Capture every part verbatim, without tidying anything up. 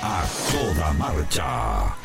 A toda marcha.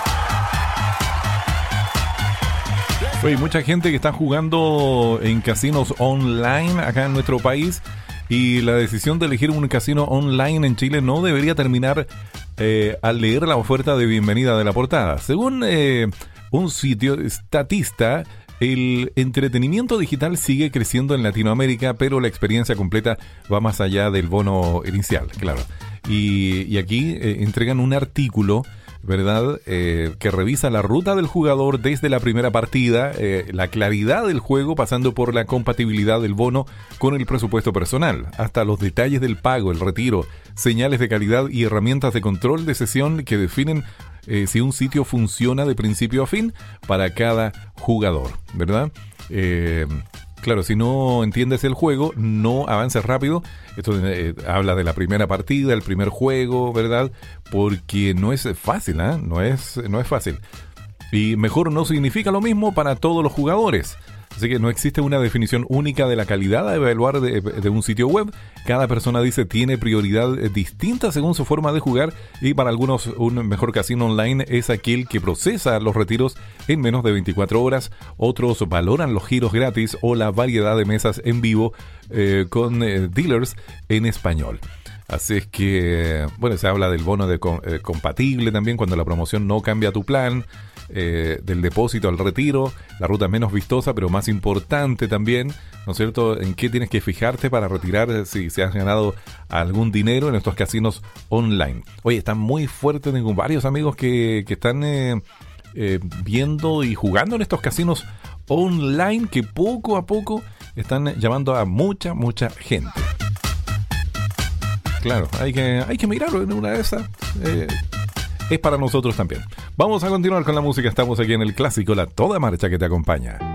Hay mucha gente que está jugando en casinos online acá en nuestro país, y la decisión de elegir un casino online en Chile no debería terminar eh, al leer la oferta de bienvenida de la portada. Según eh, un sitio estatista, el entretenimiento digital sigue creciendo en Latinoamérica, pero la experiencia completa va más allá del bono inicial, claro. Y, y aquí eh, entregan un artículo, ¿verdad? Eh, que revisa la ruta del jugador desde la primera partida, eh, la claridad del juego, pasando por la compatibilidad del bono con el presupuesto personal, hasta los detalles del pago, el retiro, señales de calidad y herramientas de control de sesión que definen eh, si un sitio funciona de principio a fin para cada jugador, ¿verdad? Eh, Claro, si no entiendes el juego, no avances rápido. Esto eh, habla de la primera partida, el primer juego, ¿verdad? Porque no es fácil, ¿eh? No es, no es fácil. Y mejor no significa lo mismo para todos los jugadores. Así que no existe una definición única de la calidad a evaluar de, de un sitio web. Cada persona, dice, tiene prioridad distinta según su forma de jugar, y para algunos un mejor casino online es aquel que procesa los retiros en menos de veinticuatro horas. Otros valoran los giros gratis o la variedad de mesas en vivo eh, con eh, dealers en español. Así es que, bueno, se habla del bono de com- eh, compatible también, cuando la promoción no cambia tu plan, eh, del depósito al retiro, la ruta menos vistosa pero más importante también, ¿no es cierto?, en qué tienes que fijarte para retirar si, si has ganado algún dinero en estos casinos online. Oye, están muy fuertes, tengo varios amigos que, que están eh, eh, viendo y jugando en estos casinos online que poco a poco están llamando a mucha, mucha gente. Claro, hay que, hay que mirarlo en una de esas. Eh, es para nosotros también. Vamos a continuar con la música. Estamos aquí en el clásico La Toda Marcha, que te acompaña.